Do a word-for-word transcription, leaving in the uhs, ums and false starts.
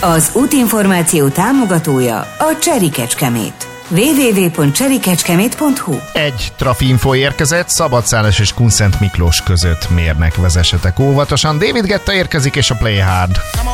Az útinformáció támogatója a Cseri Kecskemét. double-u double-u double-u pont cseri kecskemét pont hu. Egy trafi-info érkezett, Szabadszállás és Kunszent Miklós között mérnek, vezessetek óvatosan. David Guetta érkezik és a Play Hard.